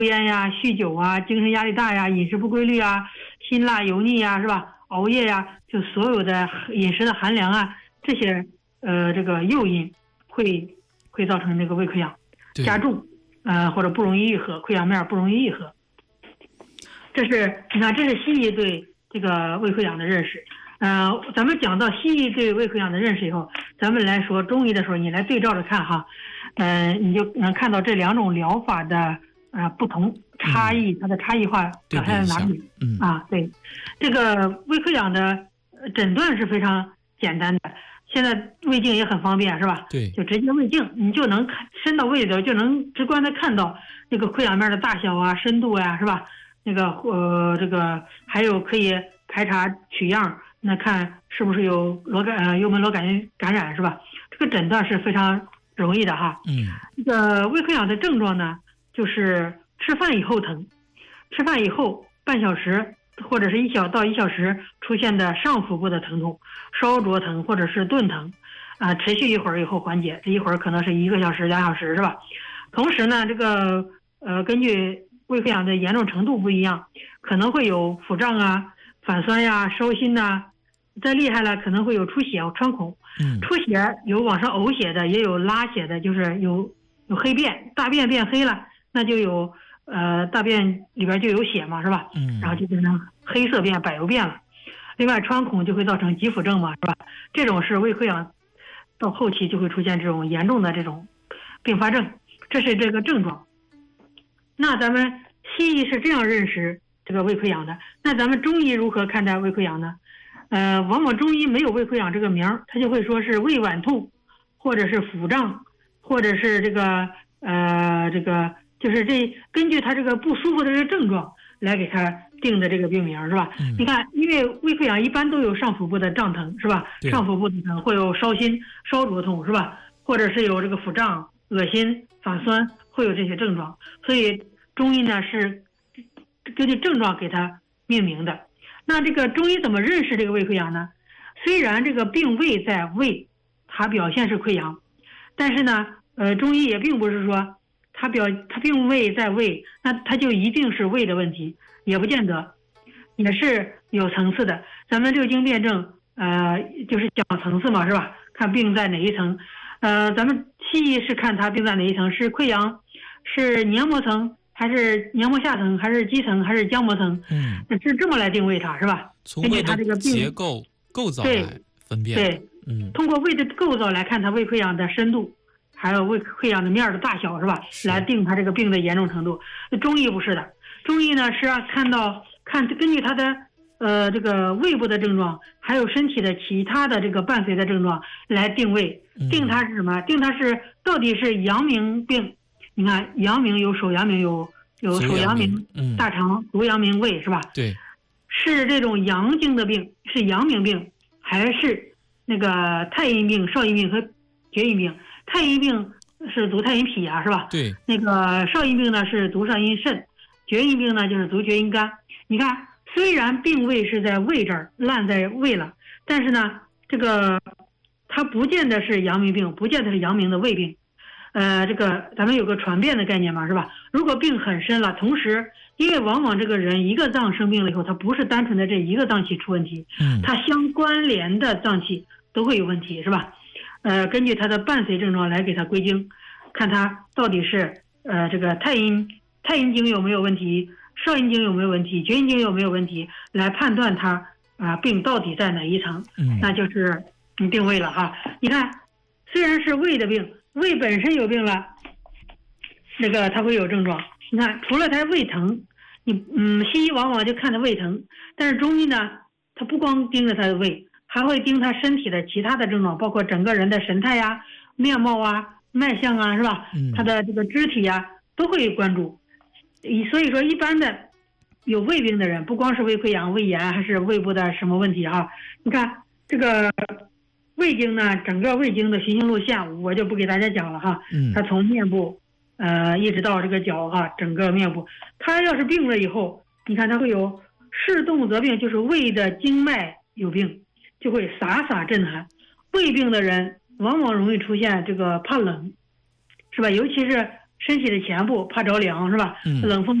抽烟呀、酗酒啊、精神压力大呀、饮食不规律啊、辛辣油腻呀，是吧？熬夜呀，就所有的饮食的寒凉啊，这些这个诱因会造成那个胃溃疡加重，或者不容易愈合，溃疡面不容易愈合。这是你看，这是西医对这个胃溃疡的认识。咱们讲到西医对胃溃疡的认识以后，咱们来说中医的时候，你来对照着看哈，你就能看到这两种疗法的不同差异，它的差异化表现在哪里？对，这个胃溃疡的诊断是非常简单的，现在胃镜也很方便，是吧？ 对， 就直接胃镜，你就能伸到胃里头，就能直观的看到那个溃疡面的大小啊、深度呀，是吧？那个这个还有可以排查取样，那看是不是有幽门螺杆菌感染，是吧？这个诊断是非常容易的哈。这个胃溃疡的症状呢，就是吃饭以后疼，吃饭以后半小时或者是1到1小时出现的上腹部的疼痛，烧灼疼或者是钝疼，持续一会儿以后缓解，这一会儿可能是1个小时、2小时，是吧？同时呢，这个根据胃溃疡的严重程度不一样，可能会有腹胀啊、反酸呀、烧心呐，再厉害了可能会有出血、穿孔。出血有往上呕血的，也有拉血的，就是有黑便，大便变黑了，那就有大便里边就有血嘛，是吧？然后就变成黑色便、柏油便了。另外穿孔就会造成急腹症嘛，是吧？这种是胃溃疡到后期就会出现这种严重的这种并发症，这是这个症状。那咱们西医是这样认识这个胃溃疡的，那咱们中医如何看待胃溃疡呢？往往中医没有胃溃疡这个名儿，他就会说是胃脘痛，或者是腹胀，或者是这个就是根据他这个不舒服的这个症状来给他定的这个病名，是吧？你看，因为胃溃疡一般都有上腹部的胀疼，是吧？上腹部的疼会有烧心、烧灼痛，是吧？或者是有这个腹胀、恶心、反酸，会有这些症状，所以中医呢是根据症状给它命名的。那这个中医怎么认识这个胃溃疡呢？虽然这个病位在胃，它表现是溃疡，但是呢，中医也并不是说它病位在胃，那它就一定是胃的问题，也不见得，也是有层次的。咱们六经辨证，就是讲层次嘛，是吧？看病在哪一层。咱们西医是看它病在哪一层，是溃疡，是黏膜层，还是黏膜下层，还是肌层，还是浆膜层？是这么来定位它，是吧？ 从胃的结构构造来分辨。 对，通过胃的构造来看它胃溃疡的深度，还有胃溃疡的面的大小，是吧？来定它这个病的严重程度。中医不是的，中医呢是要根据它的这个胃部的症状，还有身体的其他的这个伴随的症状来定位。定它是什么？定它是到底是阳明病。你看阳明有手阳明，有手阳明大肠、足阳明胃，是吧？ 对， 是这种阳经的病，是阳明病，还是那个太阴病、少阴病和厥阴病？太阴病是足太阴脾啊，是吧？ 对。 那个少阴病呢是足少阴肾，厥阴病呢就是足厥阴肝。你看，虽然病位是在胃这儿，烂在胃了，但是呢，这个它不见得是阳明病，不见得是阳明的胃病。这个咱们有个传变的概念嘛，是吧？如果病很深了，同时因为往往这个人一个脏生病了以后，他不是单纯的这一个脏器出问题，他相关联的脏器都会有问题，是吧？根据他的伴随症状来给他归经，看他到底是这个太阴经有没有问题，少阴经有没有问题，厥阴经有没有问题，来判断他病到底在哪一层，那就是定位了哈。你看，虽然是胃的病。胃本身有病了，那个它会有症状。你看，除了它胃疼，西医往往就看它胃疼，但是中医呢，它不光盯着它的胃，还会盯它身体的其他的症状，包括整个人的神态呀、面貌啊、脉象啊，是吧？它的这个肢体呀，都会关注。所以说，一般的有胃病的人，不光是胃溃疡、胃炎，还是胃部的什么问题哈。你看这个。胃经呢，整个胃经的循行路线我就不给大家讲了哈。它从面部一直到这个脚哈，整个面部，它要是病了以后，你看它会有视动则病，就是胃的经脉有病，就会洒洒震撼。胃病的人往往容易出现这个怕冷，是吧？尤其是身体的前部怕着凉是吧？ 嗯冷风